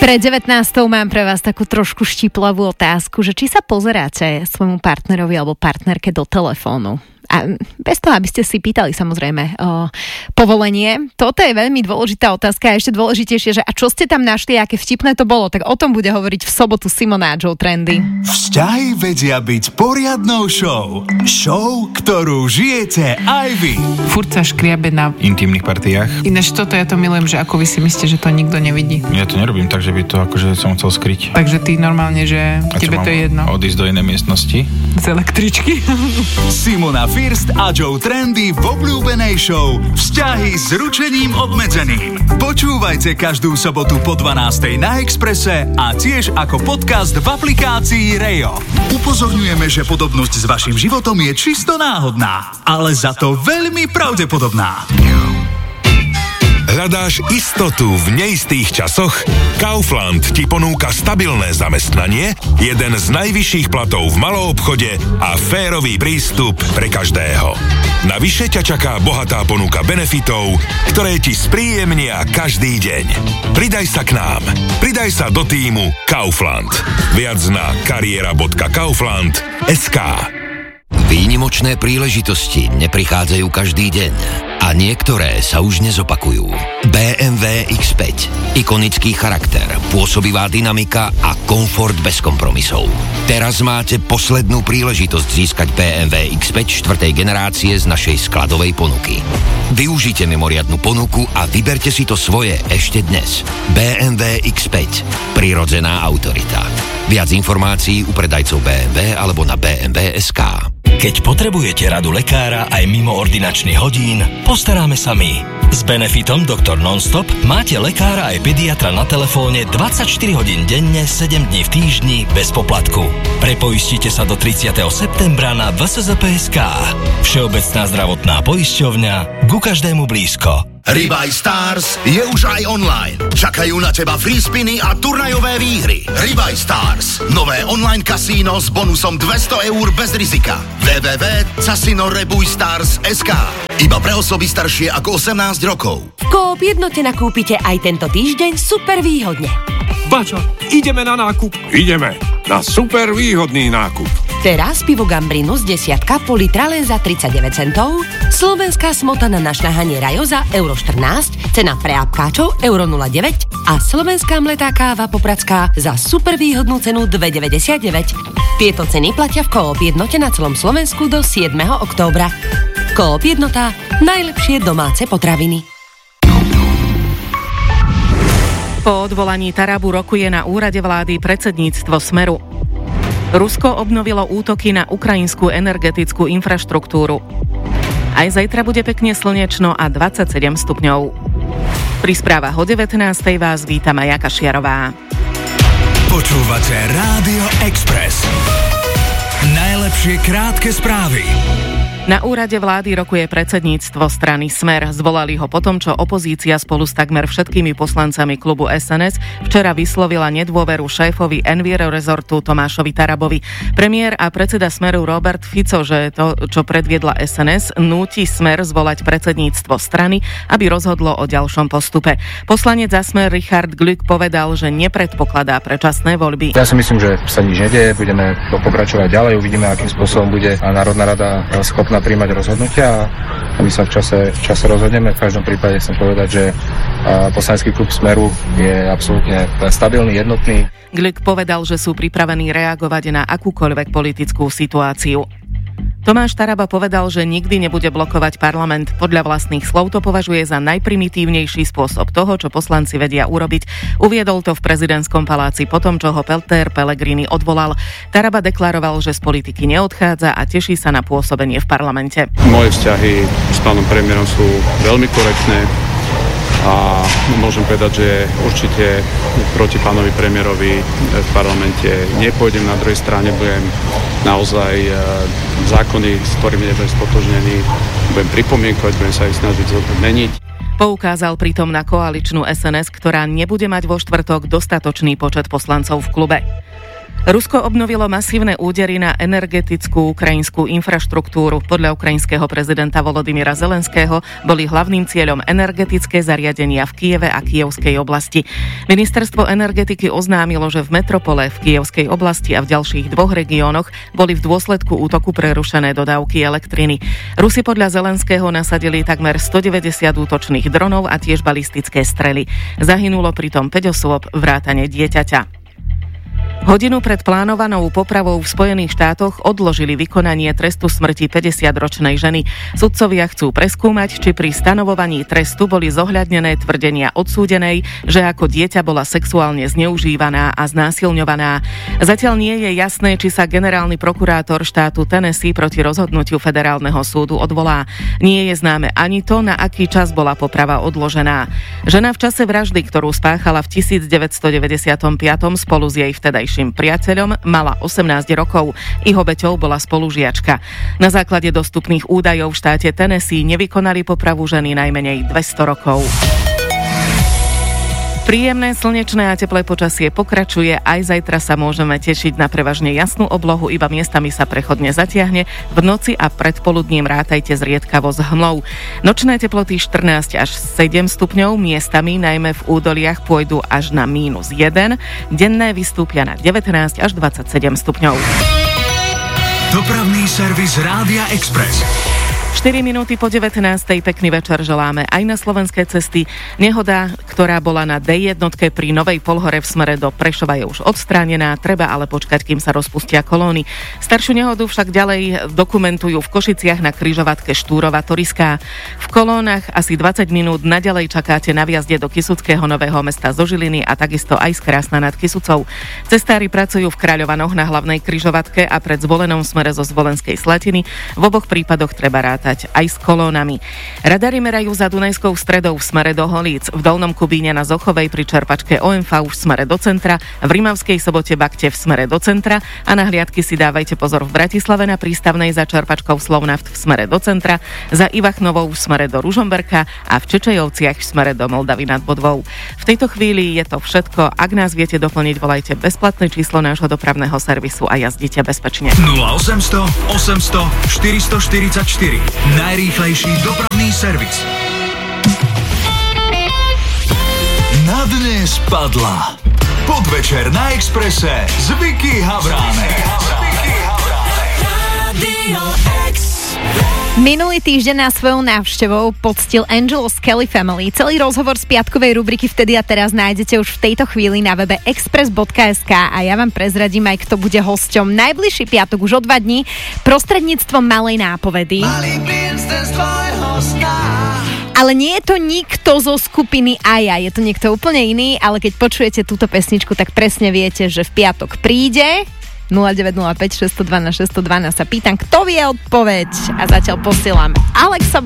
Pre 19. mám pre vás takú trošku štiplavú otázku, že či sa pozeráte svojmu partnerovi alebo partnerke do telefónu. A bez toho, aby ste si pýtali samozrejme povolenie. Toto je veľmi dôležitá otázka a ešte dôležitejšie, že a čo ste tam našli, aké vtipné to bolo, tak o tom bude hovoriť v sobotu Simona a Joe Trendy. Vzťahy vedia byť poriadnou show. Show, ktorú žijete aj vy. Furt sa škriabe na intimných partiách. Ináč toto ja to milujem, že ako vy si myslíte, že to nikto nevidí. Ja to nerobím tak, že by to akože som chcel skryť. Takže ty normálne, že tebe to je jedno. Odísť do inej miestnosti? Z električky. Simona First a Joe Trendy v obľúbenej show Vzťahy s ručením obmedzeným. Počúvajte každú sobotu po 12:00 na Expresse a tiež ako podcast v aplikácii Rejo. Upozorňujeme, že podobnosť s vašim životom je čisto náhodná, ale za to veľmi pravdepodobná. Hľadáš istotu v neistých časoch? Kaufland ti ponúka stabilné zamestnanie, jeden z najvyšších platov v maloobchode a férový prístup pre každého. Navyše ťa čaká bohatá ponuka benefitov, ktoré ti spríjemnia každý deň. Pridaj sa k nám. Pridaj sa do tímu Kaufland. Viac na kariera.kaufland.sk. Výnimočné príležitosti neprichádzajú každý deň a niektoré sa už nezopakujú. BMW X5. Ikonický charakter, pôsobivá dynamika a komfort bez kompromisov. Teraz máte poslednú príležitosť získať BMW X5 4. generácie z našej skladovej ponuky. Využite mimoriadnu ponuku a vyberte si to svoje ešte dnes. BMW X5. Prirodzená autorita. Viac informácií u predajcov BMW alebo na BMW.sk. Keď potrebujete radu lekára aj mimo ordinačných hodín, postaráme sa my. S benefitom Dr. Nonstop máte lekára aj pediatra na telefóne 24 hodín denne, 7 dní v týždni bez poplatku. Prepoistite sa do 30. septembra na vszp.sk. Všeobecná zdravotná poisťovňa, ku každému blízko. Ribaj Stars je už aj online. Čakajú na teba free spiny a turnajové výhry. Ribaj Stars. Nové online kasíno s bonusom 200 eur bez rizika. www.casinorebujstars.sk. Iba pre osoby staršie ako 18 rokov. V Coop Jednote nakúpite aj tento týždeň super výhodne. Bačo, ideme na nákup. Ideme na super výhodný nákup. Teraz pivo Gambrinus 10 po litre len za 39 centov, slovenská smotana na šľahanie Rajo za euro 14, cena pre apkáčov euro 09 a slovenská mletá káva Popradská za super výhodnú cenu 2,99. Tieto ceny platia v Coop Jednote na celom Slovensku do 7. októbra. Coop Jednota, najlepšie domáce potraviny. Po odvolaní Tarabu rokuje na úrade vlády predsedníctvo Smeru. Rusko obnovilo útoky na ukrajinskú energetickú infraštruktúru. Aj zajtra bude pekne slnečno a 27 stupňov. Pri správach o 19. vás víta Maja Kašiarová. Počúvate Rádio Express. Najlepšie krátke správy. Na úrade vlády rokuje predsedníctvo strany Smer. Zvolali ho potom, čo opozícia spolu s takmer všetkými poslancami klubu SNS včera vyslovila nedôveru šéfovi Enviro Resortu Tomášovi Tarabovi. Premiér a predseda Smeru Robert Fico, že to, čo predviedla SNS, núti Smer zvolať predsedníctvo strany, aby rozhodlo o ďalšom postupe. Poslanec za Smer Richard Glück povedal, že nepredpokladá predčasné voľby. Ja si myslím, že sa nič nedieje, budeme pokračovať ďalej, uvidíme, akým spôsobom bude Národná rada schopná prijímať rozhodnutia a my sa v čase rozhodneme. V každom prípade chcem povedať, že poslanecký klub Smeru je absolútne stabilný, jednotný. Glück povedal, že sú pripravení reagovať na akúkoľvek politickú situáciu. Tomáš Taraba povedal, že nikdy nebude blokovať parlament. Podľa vlastných slov to považuje za najprimitívnejší spôsob toho, čo poslanci vedia urobiť. Uviedol to v prezidentskom paláci potom, čo ho Peter Pellegrini odvolal. Taraba deklaroval, že z politiky neodchádza a teší sa na pôsobenie v parlamente. Moje vzťahy s pánom premiérom sú veľmi korektné a môžem povedať, že určite proti pánovi premiérovi v parlamente nepôjdem. Na druhej strane budem naozaj zákony, s ktorými nebudem stotožnený, budem pripomienkovať, budem sa ich snažiť zmeniť. Poukázal pritom na koaličnú SNS, ktorá nebude mať vo štvrtok dostatočný počet poslancov v klube. Rusko obnovilo masívne údery na energetickú ukrajinskú infraštruktúru. Podľa ukrajinského prezidenta Volodymyra Zelenského boli hlavným cieľom energetické zariadenia v Kyjeve a Kyjevskej oblasti. Ministerstvo energetiky oznámilo, že v metropole v Kyjevskej oblasti a v ďalších 2 regiónoch boli v dôsledku útoku prerušené dodávky elektriny. Rusi podľa Zelenského nasadili takmer 190 útočných dronov a tiež balistické strely. Zahynulo pritom 5 osôb vrátane dieťaťa. Hodinu pred plánovanou popravou v Spojených štátoch odložili vykonanie trestu smrti 50-ročnej ženy. Sudcovia chcú preskúmať, či pri stanovovaní trestu boli zohľadnené tvrdenia odsúdenej, že ako dieťa bola sexuálne zneužívaná a znásilňovaná. Zatiaľ nie je jasné, či sa generálny prokurátor štátu Tennessee proti rozhodnutiu federálneho súdu odvolá. Nie je známe ani to, na aký čas bola poprava odložená. Žena v čase vraždy, ktorú spáchala v 1995 spolu s jej vtedajším priateľom, mala 18 rokov. Ich obeťou bola spolužiačka. Na základe dostupných údajov v štáte Tennessee nevykonali popravu ženy najmenej 200 rokov. Príjemné, slnečné a teplé počasie pokračuje. Aj zajtra sa môžeme tešiť na prevažne jasnú oblohu, iba miestami sa prechodne zatiahne. V noci a predpoludním rátajte zriedkavo s hmlou. Nočné teploty 14 až 7 stupňov, miestami najmä v údoliach pôjdu až na -1. Denné vystúpia na 19 až 27 stupňov. Dopravný servis Rádia Express. 4 minúty po 19. Pekný večer želáme aj na slovenské cesty. Nehoda, ktorá bola na D1 pri Novej Polhore v smere do Prešova, je už odstránená, treba ale počkať, kým sa rozpustia kolóny. Staršiu nehodu však ďalej dokumentujú v Košiciach na križovatke Štúrova-Toriská. V kolónach asi 20 minút naďalej čakáte na vjazde do Kysuckého Nového Mesta zo Žiliny a takisto aj z Krásna nad Kysucou. Cestári pracujú v Kráľovanoch na hlavnej križovatke a pred Zvolenom smere zo Zvolenskej Slatiny. V oboch prípadoch treba rátať aj s kolónami. Radary merajú za Dunajskou stredou v smere do Holíc, v Dolnom Kubíne na Zochovej pri čerpačke OMV v smere do centra, v Rimavskej Sobote Bakte v smere do centra a na hliadky si dávajte pozor v Bratislave na prístavnej za čerpačkou Slovnaft v smere do centra, za Ivachnovou v smere do Ružomberka a v Čečejovciach v smere do Moldavy nad Bodvou. V tejto chvíli je to všetko. Ak nás viete doplniť, volajte bezplatné číslo nášho dopravného servisu a jazdite bezpečne. 0800 800 444. Najrýchlejší dopravný servis. Na dnes padla Podvečer na Expresse s Vicky Havránek. Minulý týždeň nás svojou návštevou poctil Angelo z Kelly Family. Celý rozhovor z piatkovej rubriky Vtedy a teraz nájdete už v tejto chvíli na webe express.sk a ja vám prezradím aj, kto bude hosťom najbližší piatok už o 2 dní prostredníctvom malej nápovedy. Ale nie je to nikto zo skupiny Aja, je to niekto úplne iný, ale keď počujete túto pesničku, tak presne viete, že v piatok príde. 0905 612 612 sa pýtam, kto vie odpoveď a zatiaľ posielam Alexa